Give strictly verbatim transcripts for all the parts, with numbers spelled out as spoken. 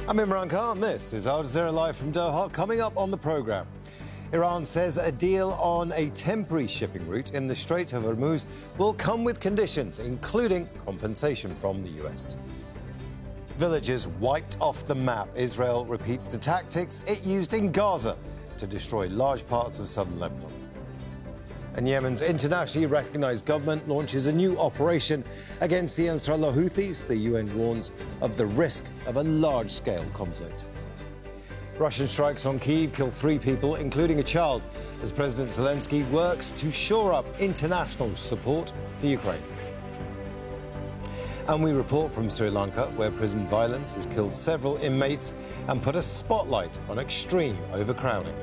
I'm Imran Khan. This is Al Jazeera Live from Doha. Coming up on the programme, Iran says a deal on a temporary shipping route in the Strait of Hormuz will come with conditions, including compensation from the U S. Villages wiped off the map. Israel repeats the tactics it used in Gaza to destroy large parts of southern Lebanon. And Yemen's internationally recognised government launches a new operation against the Ansarullah Houthis. The U N warns of the risk of a large-scale conflict. Russian strikes on Kyiv kill three people, including a child, as President Zelensky works to shore up international support for Ukraine. And we report from Sri Lanka, where prison violence has killed several inmates and put a spotlight on extreme overcrowding.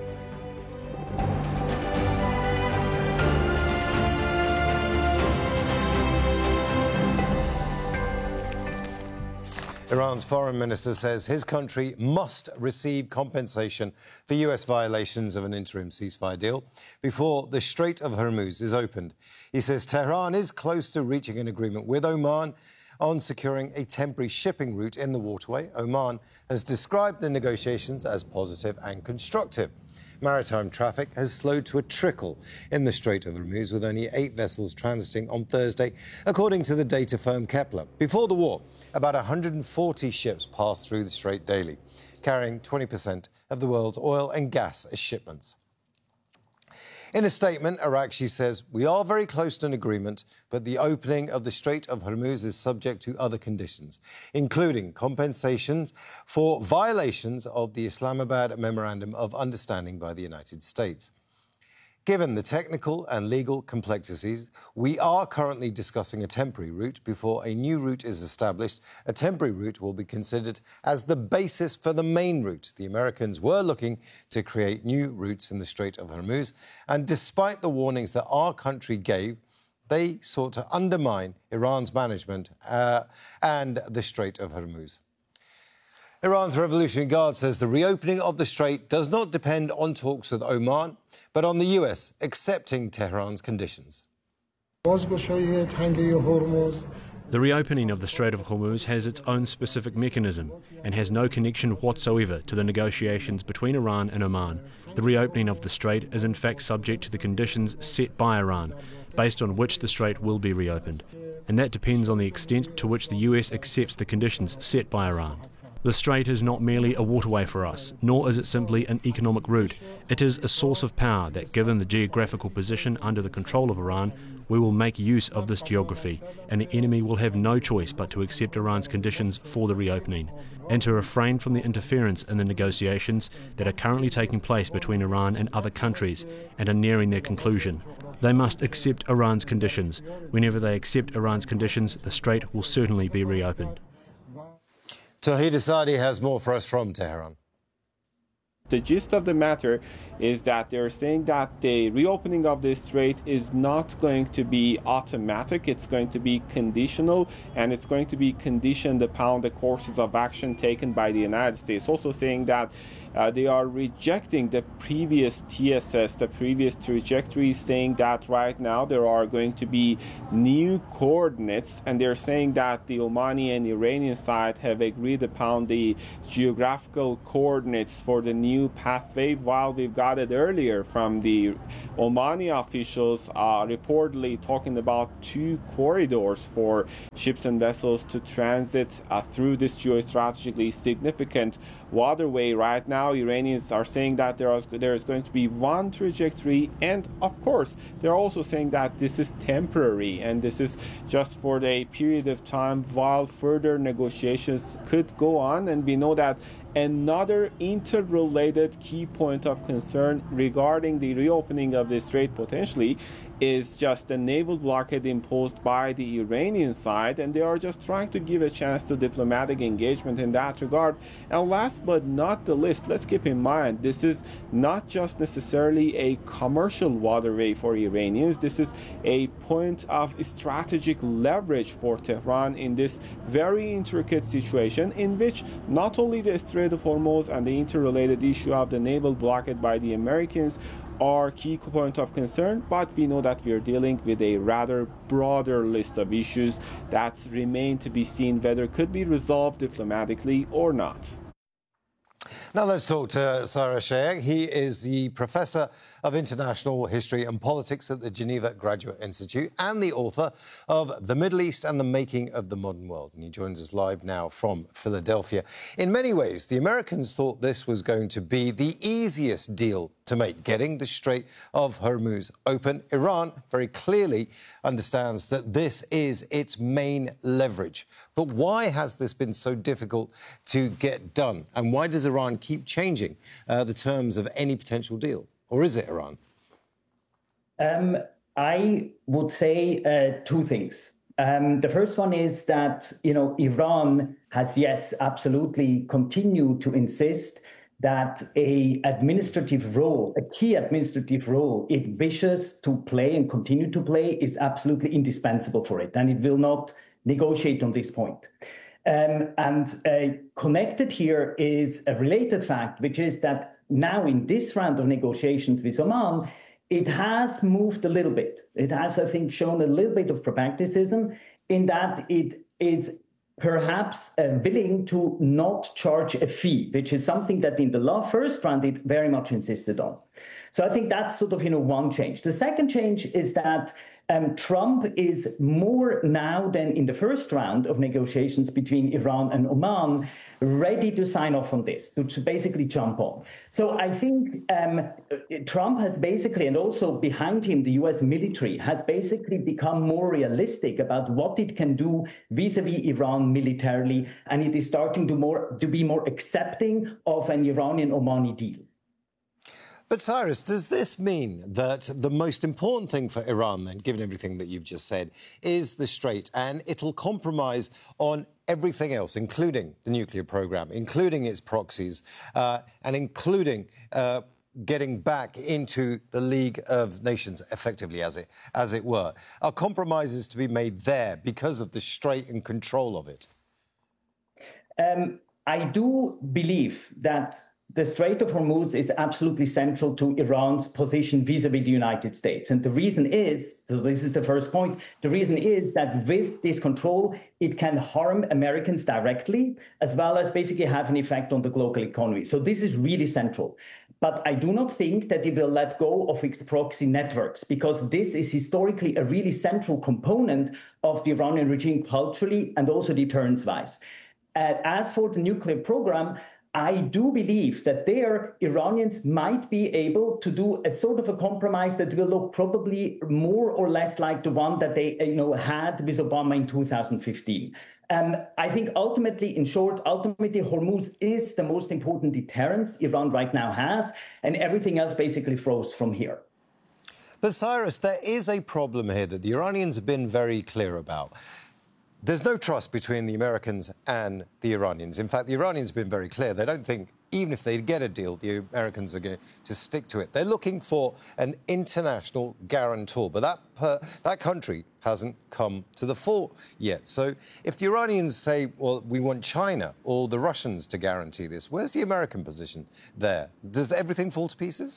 Iran's foreign minister says his country must receive compensation for U S violations of an interim ceasefire deal before the Strait of Hormuz is opened. He says Tehran is close to reaching an agreement with Oman on securing a temporary shipping route in the waterway. Oman has described the negotiations as positive and constructive. Maritime traffic has slowed to a trickle in the Strait of Hormuz, with only eight vessels transiting on Thursday, according to the data firm Kepler. Before the war, about one hundred forty ships passed through the strait daily, carrying twenty percent of the world's oil and gas shipments. In a statement, Arakshi says, "We are very close to an agreement, but the opening of the Strait of Hormuz is subject to other conditions, including compensations for violations of the Islamabad Memorandum of Understanding by the United States. Given the technical and legal complexities, we are currently discussing a temporary route. Before a new route is established, a temporary route will be considered as the basis for the main route. The Americans were looking to create new routes in the Strait of Hormuz, and despite the warnings that our country gave, they sought to undermine Iran's management uh, and the Strait of Hormuz." Iran's Revolutionary Guard says the reopening of the strait does not depend on talks with Oman, but on the U S accepting Tehran's conditions. The reopening of the Strait of Hormuz has its own specific mechanism and has no connection whatsoever to the negotiations between Iran and Oman. The reopening of the strait is in fact subject to the conditions set by Iran, based on which the strait will be reopened, and that depends on the extent to which the U S accepts the conditions set by Iran. The strait is not merely a waterway for us, nor is it simply an economic route. It is a source of power that, given the geographical position under the control of Iran, we will make use of this geography, and the enemy will have no choice but to accept Iran's conditions for the reopening, and to refrain from the interference in the negotiations that are currently taking place between Iran and other countries and are nearing their conclusion. They must accept Iran's conditions. Whenever they accept Iran's conditions, the strait will certainly be reopened. Tawhid Asadi has more for us from Tehran. The gist of the matter is that they're saying that the reopening of the strait is not going to be automatic. It's going to be conditional, and it's going to be conditioned upon the courses of action taken by the United States. Also saying that uh, they are rejecting the previous T S S, the previous trajectory, saying that right now there are going to be new coordinates, and they're saying that the Omani and Iranian side have agreed upon the geographical coordinates for the new pathway, while we've got it earlier from the Omani officials uh, reportedly talking about two corridors for ships and vessels to transit uh, through this geostrategically significant waterway. Right now, Iranians are saying that there is, there is going to be one trajectory, and of course, they're also saying that this is temporary and this is just for a period of time while further negotiations could go on. And we know that another interrelated key point of concern regarding the reopening of the strait potentially is just the naval blockade imposed by the Iranian side, and they are just trying to give a chance to diplomatic engagement in that regard. And last but not the least, let's keep in mind, this is not just necessarily a commercial waterway for Iranians. This is a point of strategic leverage for Tehran in this very intricate situation, in which not only the Strait of Hormuz and the interrelated issue of the naval blockade by the Americans are key point of concern, but we know that we are dealing with a rather broader list of issues that remain to be seen whether could be resolved diplomatically or not. Now let's talk to Cyrus Shaikh. He is the Professor of International History and Politics at the Geneva Graduate Institute and the author of The Middle East and the Making of the Modern World. And he joins us live now from Philadelphia. In many ways, the Americans thought this was going to be the easiest deal to make, getting the Strait of Hormuz open. Iran very clearly understands that this is its main leverage. But why has this been so difficult to get done? And why does Iran keep changing uh, the terms of any potential deal? Or is it Iran? Um, I would say uh, two things. Um, the first one is that, you know, Iran has, yes, absolutely continued to insist that a administrative role, a key administrative role it wishes to play and continue to play is absolutely indispensable for it. And it will not negotiate on this point. Um, and uh, connected here is a related fact, which is that now in this round of negotiations with Oman, it has moved a little bit. It has, I think, shown a little bit of pragmatism in that it is perhaps uh, willing to not charge a fee, which is something that in the last first round it very much insisted on. So I think that's sort of, you know, one change. The second change is that um, Trump is more now than in the first round of negotiations between Iran and Oman ready to sign off on this, to basically jump on. So I think um, Trump has basically, and also behind him, the U S military has basically become more realistic about what it can do vis-a-vis Iran militarily, and it is starting to more to be more accepting of an Iranian-Omani deal. But Cyrus, does this mean that the most important thing for Iran, then, given everything that you've just said, is the Strait, and it'll compromise on everything else, including the nuclear program, including its proxies, uh, and including uh, getting back into the League of Nations, effectively, as it as it were? Are compromises to be made there because of the Strait and control of it? Um, I do believe that the Strait of Hormuz is absolutely central to Iran's position vis-a-vis the United States. And the reason is, so this is the first point, the reason is that with this control, it can harm Americans directly, as well as basically have an effect on the global economy. So this is really central. But I do not think that it will let go of its proxy networks, because this is historically a really central component of the Iranian regime culturally and also deterrence-wise. Uh, as for the nuclear program, I do believe that there Iranians might be able to do a sort of a compromise that will look probably more or less like the one that they, you know, had with Obama in two thousand fifteen. Um, I think ultimately, in short, ultimately Hormuz is the most important deterrence Iran right now has, and everything else basically flows from here. But Cyrus, there is a problem here that the Iranians have been very clear about. There's no trust between the Americans and the Iranians. In fact, the Iranians have been very clear. They don't think, even if they get a deal, the Americans are going to stick to it. They're looking for an international guarantor, but that, per, that country hasn't come to the fore yet. So if the Iranians say, well, we want China or the Russians to guarantee this, where's the American position there? Does everything fall to pieces?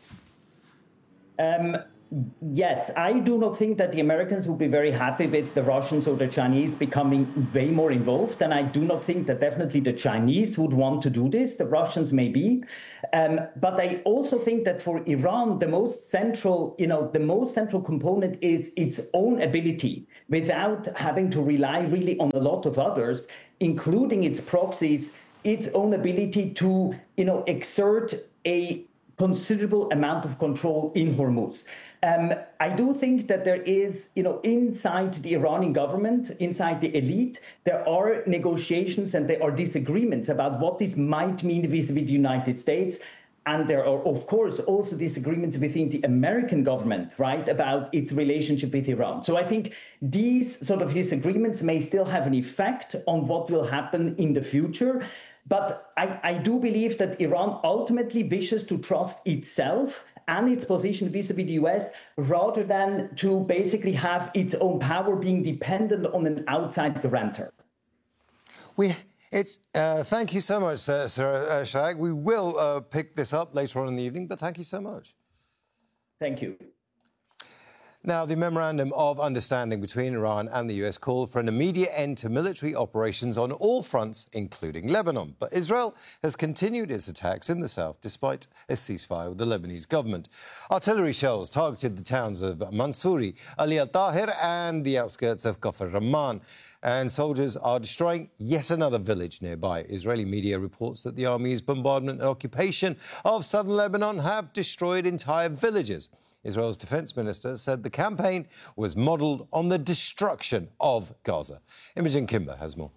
Um... Yes, I do not think that the Americans will be very happy with the Russians or the Chinese becoming way more involved. And I do not think that definitely the Chinese would want to do this. The Russians may be. Um, but I also think that for Iran, the most central, you know, the most central component is its own ability, without having to rely really on a lot of others, including its proxies, its own ability to, you know, exert a considerable amount of control in Hormuz. Um, I do think that there is, you know, inside the Iranian government, inside the elite, there are negotiations and there are disagreements about what this might mean vis-a-vis the United States. And there are, of course, also disagreements within the American government, right, about its relationship with Iran. So I think these sort of disagreements may still have an effect on what will happen in the future. But I, I do believe that Iran ultimately wishes to trust itself and its position vis-a-vis the U S, rather than to basically have its own power being dependent on an outside guarantor. We, it's, uh, thank you so much, Sir, Sir uh, Shaikh. We will uh, pick this up later on in the evening, but thank you so much. Thank you. Now, the Memorandum of Understanding between Iran and the U S called for an immediate end to military operations on all fronts, including Lebanon. But Israel has continued its attacks in the south despite a ceasefire with the Lebanese government. Artillery shells targeted the towns of Mansouri, Ali al-Tahir and the outskirts of Kafr Ramman. And soldiers are destroying yet another village nearby. Israeli media reports that the army's bombardment and occupation of southern Lebanon have destroyed entire villages. Israel's defense minister said the campaign was modelled on the destruction of Gaza. Imogen Kimber has more.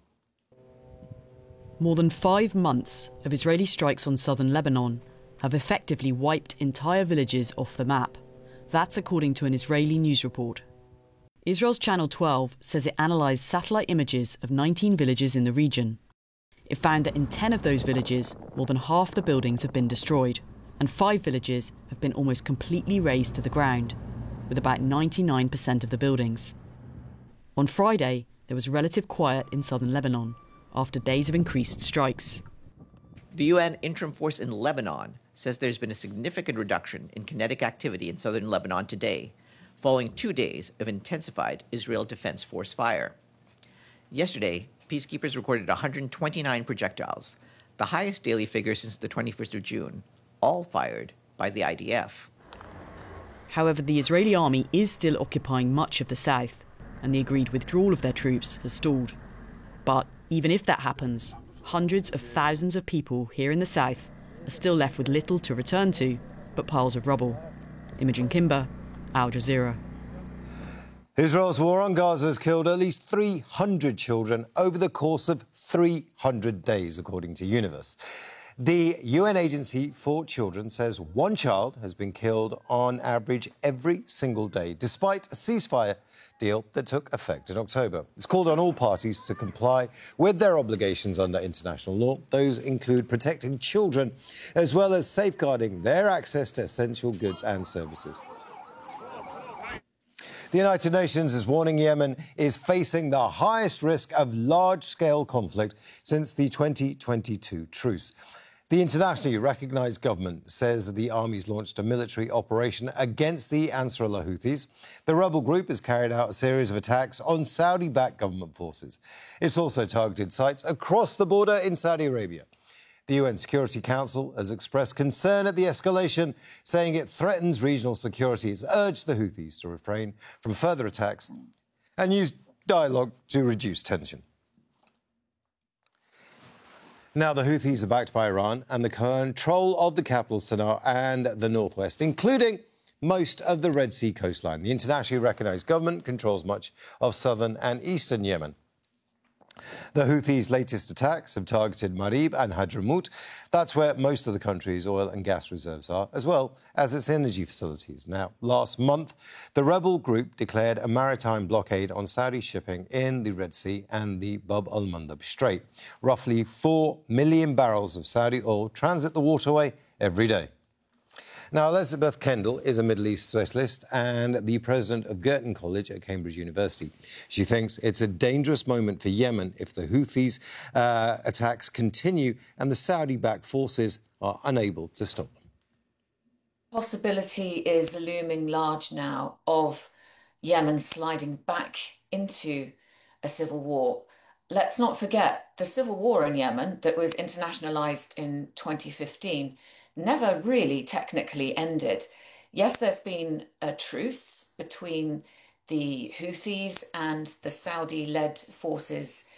More than five months of Israeli strikes on southern Lebanon have effectively wiped entire villages off the map. That's according to an Israeli news report. Israel's Channel twelve says it analysed satellite images of nineteen villages in the region. It found that in ten of those villages, more than half the buildings have been destroyed, and five villages have been almost completely razed to the ground, with about ninety-nine percent of the buildings. On Friday, there was relative quiet in southern Lebanon after days of increased strikes. The U N Interim Force in Lebanon says there's been a significant reduction in kinetic activity in southern Lebanon today, following two days of intensified Israel Defense Force fire. Yesterday, peacekeepers recorded one hundred twenty-nine projectiles, the highest daily figure since the twenty-first of June, all fired by the I D F. However, the Israeli army is still occupying much of the south, and the agreed withdrawal of their troops has stalled. But even if that happens, hundreds of thousands of people here in the south are still left with little to return to but piles of rubble. Imogen Kimber, Al Jazeera. Israel's war on Gaza has killed at least three hundred children over the course of three hundred days, according to Universe. The U N Agency for Children says one child has been killed on average every single day, despite a ceasefire deal that took effect in October. It's called on all parties to comply with their obligations under international law. Those include protecting children, as well as safeguarding their access to essential goods and services. The United Nations is warning Yemen is facing the highest risk of large-scale conflict since the twenty twenty-two truce. The internationally recognised government says the army's launched a military operation against the Ansarullah Houthis. The rebel group has carried out a series of attacks on Saudi-backed government forces. It's also targeted sites across the border in Saudi Arabia. The U N Security Council has expressed concern at the escalation, saying it threatens regional security. It's urged the Houthis to refrain from further attacks and use dialogue to reduce tension. Now, the Houthis are backed by Iran and the control of the capital, Sana'a, and the northwest, including most of the Red Sea coastline. The internationally recognised government controls much of southern and eastern Yemen. The Houthis' latest attacks have targeted Marib and Hadramaut. That's where most of the country's oil and gas reserves are, as well as its energy facilities. Now, last month, the rebel group declared a maritime blockade on Saudi shipping in the Red Sea and the Bab al-Mandab Strait. Roughly four million barrels of Saudi oil transit the waterway every day. Now, Elizabeth Kendall is a Middle East specialist and the president of Girton College at Cambridge University. She thinks it's a dangerous moment for Yemen if the Houthis' uh, attacks continue and the Saudi-backed forces are unable to stop them. Possibility is looming large now of Yemen sliding back into a civil war. Let's not forget the civil war in Yemen that was internationalized in twenty fifteen never really technically ended. Yes, there's been a truce between the Houthis and the Saudi-led forces